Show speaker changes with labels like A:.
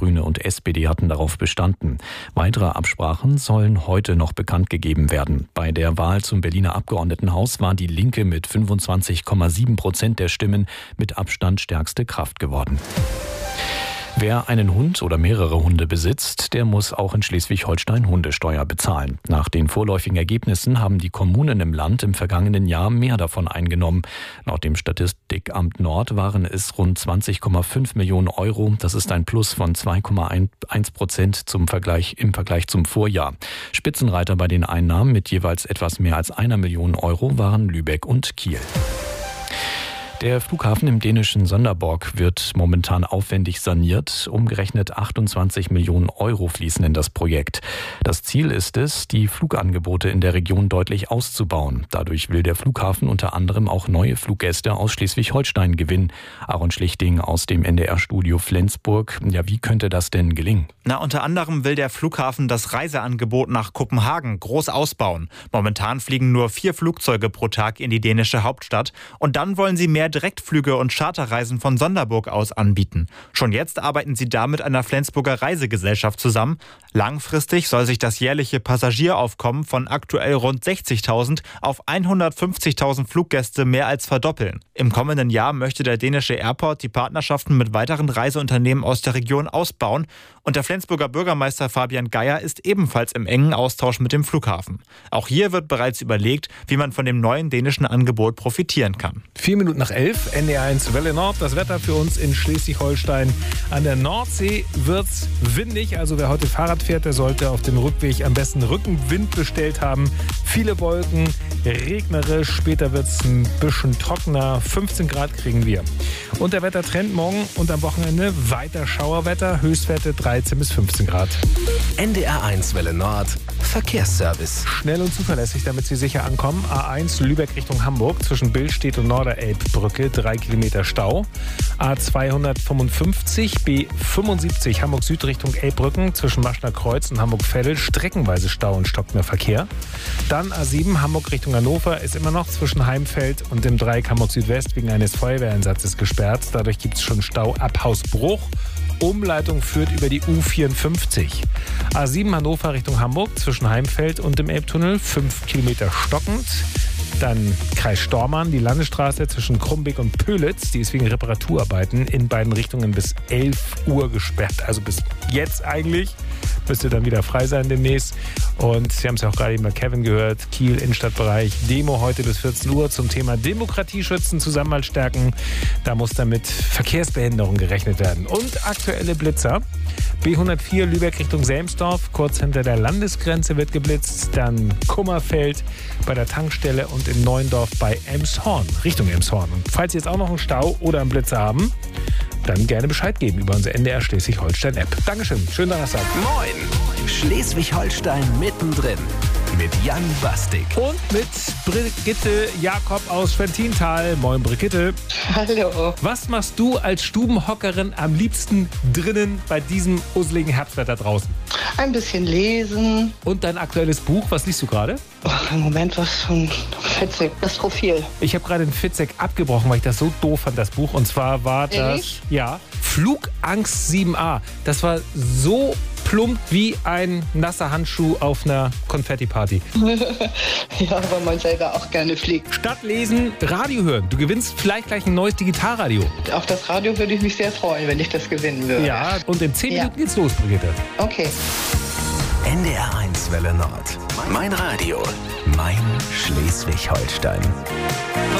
A: Grüne und SPD hatten darauf bestanden. Weitere Absprachen sollen heute noch bekannt gegeben werden. Bei der Wahl zum Berliner Abgeordnetenhaus war die Linke mit 25,7% der Stimmen mit Abstand stärkste Kraft geworden. Wer einen Hund oder mehrere Hunde besitzt, der muss auch in Schleswig-Holstein Hundesteuer bezahlen. Nach den vorläufigen Ergebnissen haben die Kommunen im Land im vergangenen Jahr mehr davon eingenommen. Laut dem Statistikamt Nord waren es rund 20,5 Millionen Euro. Das ist ein Plus von 2,1% im Vergleich zum Vorjahr. Spitzenreiter bei den Einnahmen mit jeweils etwas mehr als 1 Million Euro waren Lübeck und Kiel. Der Flughafen im dänischen Sonderborg wird momentan aufwendig saniert. Umgerechnet 28 Millionen Euro fließen in das Projekt. Das Ziel ist es, die Flugangebote in der Region deutlich auszubauen. Dadurch will der Flughafen unter anderem auch neue Fluggäste aus Schleswig-Holstein gewinnen. Aaron Schlichting aus dem NDR-Studio Flensburg. Ja, wie könnte das denn gelingen?
B: Unter anderem will der Flughafen das Reiseangebot nach Kopenhagen groß ausbauen. Momentan fliegen nur 4 Flugzeuge pro Tag in die dänische Hauptstadt. Und dann wollen sie mehr Direktflüge und Charterreisen von Sonderburg aus anbieten. Schon jetzt arbeiten sie da mit einer Flensburger Reisegesellschaft zusammen. Langfristig soll sich das jährliche Passagieraufkommen von aktuell rund 60.000 auf 150.000 Fluggäste mehr als verdoppeln. Im kommenden Jahr möchte der dänische Airport die Partnerschaften mit weiteren Reiseunternehmen aus der Region ausbauen. Und der Flensburger Bürgermeister Fabian Geier ist ebenfalls im engen Austausch mit dem Flughafen. Auch hier wird bereits überlegt, wie man von dem neuen dänischen Angebot profitieren kann.
C: 11:04, NDR1 Welle Nord. Das Wetter für uns in Schleswig-Holstein. An der Nordsee wird's windig. Also wer heute Fahrrad fährt, der sollte auf dem Rückweg am besten Rückenwind bestellt haben. Viele Wolken, regnerisch. Später wird's ein bisschen trockener. 15 Grad kriegen wir. Und der Wettertrend morgen und am Wochenende weiter Schauerwetter. Höchstwerte 13 bis 15 Grad.
D: NDR1 Welle Nord. Verkehrsservice.
C: Schnell und zuverlässig, damit Sie sicher ankommen. A1 Lübeck Richtung Hamburg zwischen Billstedt und Norderelbbrücke 3 Kilometer Stau. A255 B75 Hamburg Süd Richtung Elbbrücken zwischen Maschner Kreuz und Hamburg-Veddel streckenweise Stau und stockender Verkehr. Dann A7 Hamburg Richtung Hannover ist immer noch zwischen Heimfeld und dem Dreieck Hamburg Südwest wegen eines Feuerwehreinsatzes gesperrt. Dadurch gibt es schon Stau ab Hausbruch. Umleitung führt über die U54. A7 Hannover Richtung Hamburg zwischen Heimfeld und dem Elbtunnel 5 Kilometer stockend. Dann Kreis Stormarn, die Landesstraße zwischen Krumbeck und Pölitz, die ist wegen Reparaturarbeiten in beiden Richtungen bis 11 Uhr gesperrt. Also bis jetzt eigentlich. Müsste dann wieder frei sein demnächst. Und Sie haben es ja auch gerade eben bei Kevin gehört, Kiel, Innenstadtbereich, Demo heute bis 14 Uhr zum Thema Demokratie schützen, Zusammenhalt stärken. Da muss dann mit Verkehrsbehinderung gerechnet werden. Und aktuelle Blitzer. B104 Lübeck Richtung Selmsdorf, kurz hinter der Landesgrenze wird geblitzt. Dann Kummerfeld bei der Tankstelle und in Neuendorf bei Elmshorn, Richtung Elmshorn. Und falls Sie jetzt auch noch einen Stau oder einen Blitzer haben, dann gerne Bescheid geben über unsere NDR Schleswig-Holstein-App. Dankeschön, schönen Donnerstag.
D: Moin, Schleswig-Holstein mittendrin mit Jan Bastik.
C: Und mit Brigitte Jakob aus Schwentintal. Moin Brigitte.
E: Hallo.
C: Was machst du als Stubenhockerin am liebsten drinnen bei diesem useligen Herbstwetter draußen?
E: Ein bisschen lesen.
C: Und dein aktuelles Buch, was liest du gerade?
E: Im Moment was von Fitzek, das Profil.
C: Ich habe gerade den Fitzek abgebrochen, weil ich das so doof fand, das Buch. Und zwar war das,
E: Ehrlich?
C: ja, Flugangst 7a. Das war so plump wie ein nasser Handschuh auf einer Konfetti-Party.
E: Ja, weil man selber auch gerne fliegt.
C: Statt lesen, Radio hören. Du gewinnst vielleicht gleich ein neues Digitalradio.
E: Auf das Radio würde ich mich sehr freuen, wenn ich das gewinnen würde.
C: Ja, und in 10 Minuten geht's los, Brigitte.
E: Okay.
D: NDR1 Welle Nord. Mein Radio. Mein Schleswig-Holstein.